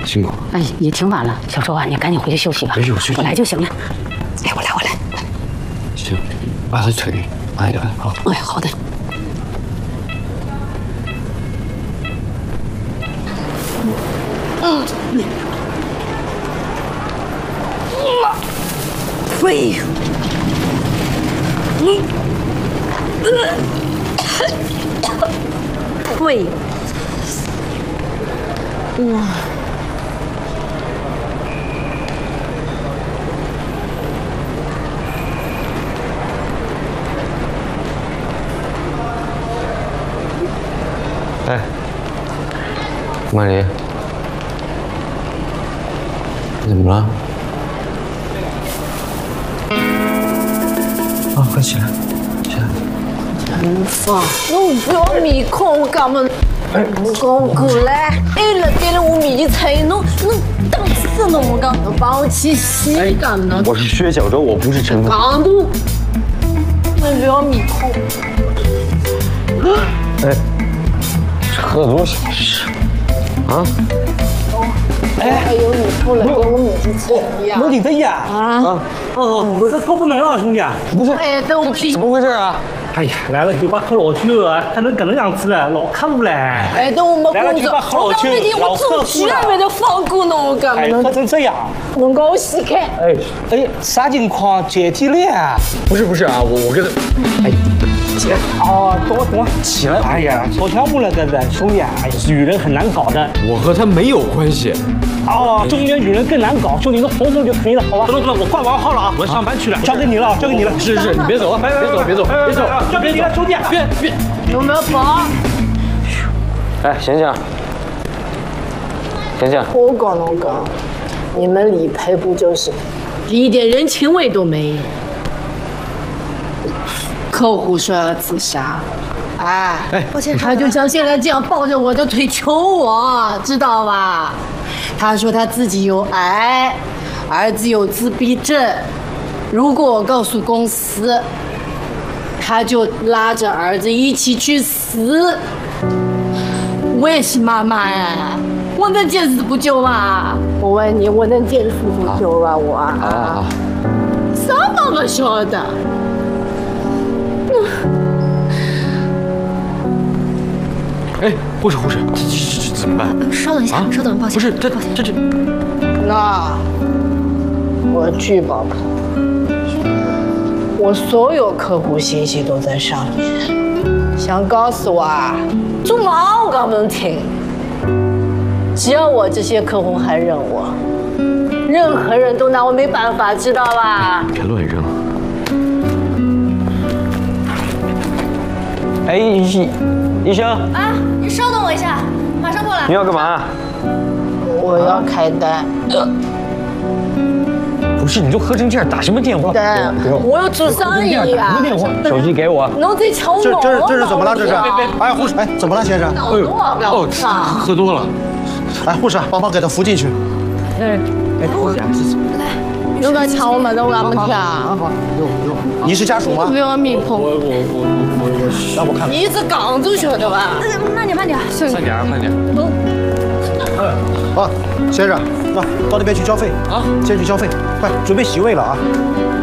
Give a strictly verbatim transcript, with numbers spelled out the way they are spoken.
辛苦。 哎，也挺晚了，小周啊，你赶紧回去休息吧。 没事，我休息。 我来就行了。哎，我来，我来。 行，把他腿慢一点，好。 哎，好的。嗯。喂。嗯。喂。哇。 哎，曼琳，你怎么了？啊，快起来，起来！ 陈芳，侬不要面孔咁么，我讲过来，哎了对了，我面前侬侬当死侬讲，侬把我气死咁么？ 我是薛小周，我不是陈芳。 讲都，侬不要面孔。 哎。 喝多少事啊？ 哎，还有你后来跟我母亲吃一样。 我你的呀啊！ 哦，这偷不能了，兄弟。 不是， 哎，都屁！ 怎么回事啊？ 哎呀，来了就把喝老酒了，还能这能样子了，老客户嘞。 哎，等我们工作，我刚那天我出去了没得放过侬，我干嘛能？ 喝成这样？ 侬给我洗开！ 哎哎，啥情况？姐弟恋？ 不是不是啊，我我跟他，哎。 姐，哦，懂了懂了， 起来！ 哎呀，做项目了，这是兄弟啊，女人很难搞的。 我和他没有关系。 哦，中年女人更难搞，兄弟，你哄哄就可以了，好吧？不了不了，我挂完号了啊，我要上班去了，交给你了，交给你了。 是是，你别走啊，别走别走别走， 交给你了，兄弟， 别别， 有没有跑？ 哎，醒醒，醒醒！ 我讲侬讲，你们理赔不就是一点人情味都没有？ 客户说要自杀，哎， 哎， 他就像现在这样抱着我的腿求我，知道吧？他说他自己有癌，儿子有自闭症，如果我告诉公司，他就拉着儿子一起去死。我也是妈妈呀，我能见死不救吗？我问你，我能见死不救吗？我啊， 啊， 什么不晓得？ 哎，护士护士，这这这怎么办？ 稍等一下，稍等，抱歉。 不是，这这这， 那我拒保客户，我所有客户信息都在上面。想告诉我啊，做毛我们听。只要我这些客户还认我，任何人都拿我没办法，知道吧？ 别乱扔。 哎，医医生啊，你稍等我一下，马上过来。 你要干嘛？ 我要开单。 不是，你都喝成这样，打什么电话？ 单，我要做生意啊！ 什么电话？手机给我。 侬在抢我！ 这这是这是怎么了？这是？哎，护士，哎，怎么了，先生？ 哎呦，哦，喝多了。 哎，护士，帮忙给他扶进去。 哎， 哎，我俩这怎么？ 侬敢抢我们的，我敢不抢？ 你是家属吗？ 不要面孔。 我我我我我， 让我看看。 你是港都晓得吧？ 慢点，慢点。 慢点，慢点。 啊，先生，那到那边去交费啊，先去交费，快准备洗胃了啊。